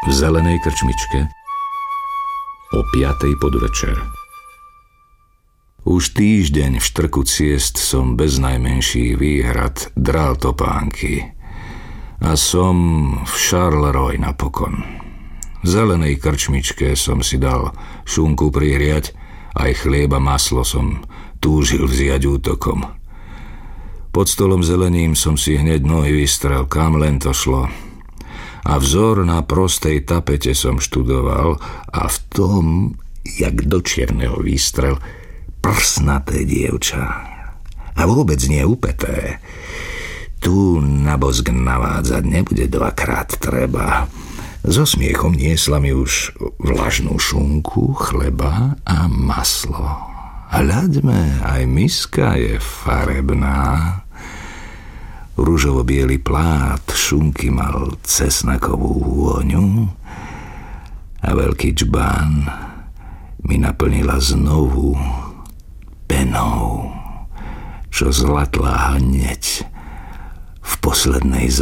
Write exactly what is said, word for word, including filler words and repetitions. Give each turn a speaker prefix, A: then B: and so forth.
A: v zelenej krčmičke o piatej podvečer. Už týždeň v štrku ciest som bez najmenších výhrad dral topánky a som v Charleroi napokon. V zelenej krčmičke som si dal šunku prihriať, aj chlieb a maslo som túžil vziať útokom. Pod stolom zeleným som si hneď nohy vystrel, kam len to šlo. A vzor na prostej tapete som študoval a v tom, jak do čierneho výstrel, prsnaté dievča. A vôbec nie upeté. Tu na bosk navádzať nebude dvakrát treba. So smiechom niesla mi už vlažnú šunku, chleba a maslo. Hľaďme, aj miska je farebná. Ružovo-biely plát šunky mal cesnakovú vôňu a veľký džbán mi naplnila znovu penou, čo zlatla hneď v poslednej